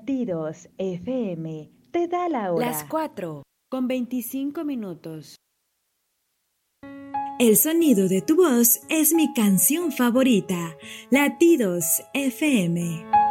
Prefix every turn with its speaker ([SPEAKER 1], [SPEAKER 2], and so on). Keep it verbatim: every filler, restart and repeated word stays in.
[SPEAKER 1] Latidos F M te da la hora.
[SPEAKER 2] Las cuatro, con veinticinco minutos.
[SPEAKER 3] El sonido de tu voz es mi canción favorita. Latidos F M.